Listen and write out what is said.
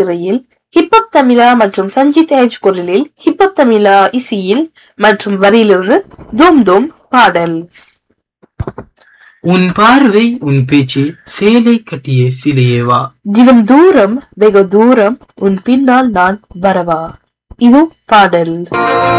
திரையில் ஹிப்ஹப் தமிழா மற்றும் சஞ்சித் ஏஜ் குரலில் ஹிப்ஹப் தமிழா இசையில் மற்றும் வரியிலிருந்து தூம் தூம் பாடல். உன் பார்வை உன் பேச்சு சேலை கட்டிய சிலையேவா, தினம் தூரம் வெகு தூரம் உன் பின்னால் நான் வரவா. இது பாடல்.